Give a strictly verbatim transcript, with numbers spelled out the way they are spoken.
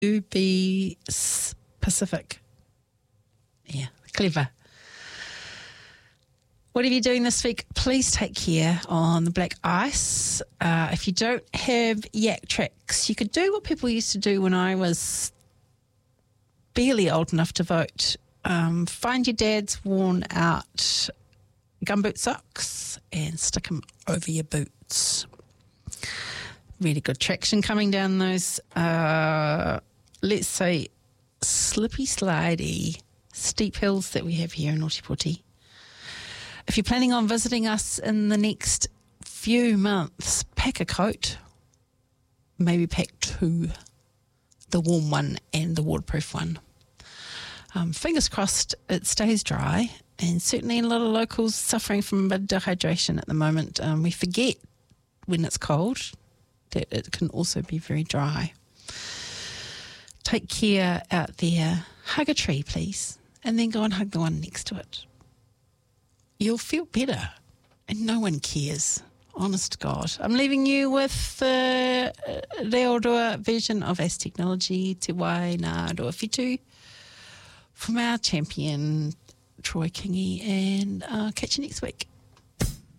U B Pacific. Yeah, clever. Whatever you're doing this week, please take care on the black ice. Uh, if you don't have yak tracks, you could do what people used to do when I was barely old enough to vote. Um, find your dad's worn out gumboot socks and stick them over your boots. Really good traction coming down those, uh, let's say, slippy, slidey, steep hills that we have here in Ōtepoti. If you're planning on visiting us in the next few months, pack a coat. Maybe pack two, the warm one and the waterproof one. Um, fingers crossed it stays dry, and certainly a lot of locals suffering from a bit of dehydration at the moment. Um, we forget when it's cold that it can also be very dry. Take care out there. Hug a tree, please, and then go and hug the one next to it. You'll feel better, and no one cares. Honest to God. I'm leaving you with the uh, Reoroa version of As Technology, Te Wai Ngā Roa Whitu, from our champion, Troy Kingi, and uh, catch you next week.